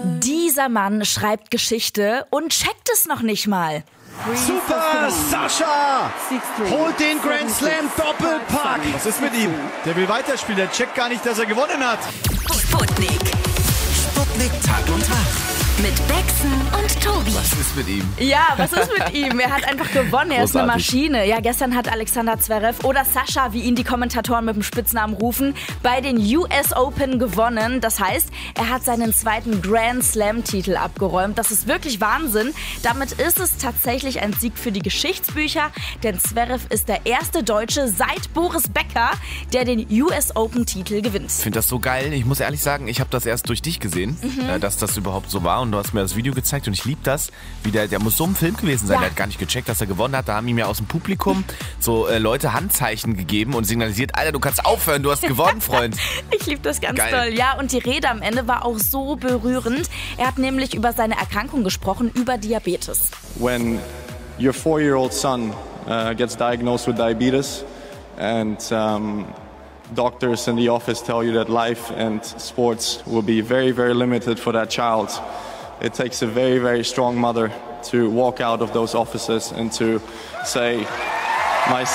Dieser Mann schreibt Geschichte und checkt es noch nicht mal. Super, Sascha! Holt den Grand Slam Doppelpack! Was ist mit ihm? Der will weiterspielen, der checkt gar nicht, dass er gewonnen hat. Sputnik. Sputnik Tag und Tag. Mit Bexen und Tobi. Was ist mit ihm? Ja, was ist mit ihm? Er hat einfach gewonnen, er ist eine Großartig. Maschine. Ja, gestern hat Alexander Zverev oder Sascha, wie ihn die Kommentatoren mit dem Spitznamen rufen, bei den US Open gewonnen. Das heißt, er hat seinen zweiten Grand Slam-Titel abgeräumt. Das ist wirklich Wahnsinn. Damit ist es tatsächlich ein Sieg für die Geschichtsbücher, denn Zverev ist der erste Deutsche seit Boris Becker, der den US Open-Titel gewinnt. Ich finde das so geil. Ich muss ehrlich sagen, ich habe das erst durch dich gesehen, dass das überhaupt so war. Und du hast mir das Video gezeigt und ich liebe das. Wie der muss so ein Film gewesen sein. Ja. Der hat gar nicht gecheckt, dass er gewonnen hat. Da haben ihm ja aus dem Publikum so Leute Handzeichen gegeben und signalisiert, Alter, du kannst aufhören, du hast gewonnen, Freund. Ich liebe das ganz Geil. doll. Ja, und die Rede am Ende war auch so berührend. Er hat nämlich über seine Erkrankung gesprochen, über Diabetes. When your 4-year-old son gets diagnosed with diabetes and doctors in the office tell you that life and sports will be very, very limited for that child, it takes a very, very strong mother to walk out of those offices and to say, my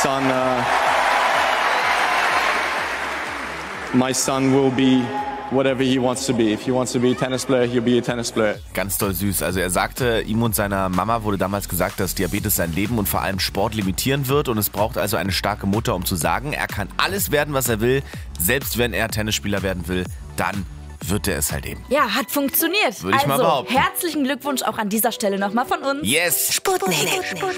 son will be whatever he wants to be. If he wants to be a tennis player, he'll be a tennis player. Ganz doll süß. Also er sagte, ihm und seiner Mama wurde damals gesagt, dass Diabetes sein Leben und vor allem Sport limitieren wird. Und es braucht also eine starke Mutter, um zu sagen, er kann alles werden, was er will. Selbst wenn er Tennisspieler werden will, dann wird er es halt eben. Ja, hat funktioniert. Würde ich mal behaupten. Herzlichen Glückwunsch auch an dieser Stelle nochmal von uns. Yes! Sputnik.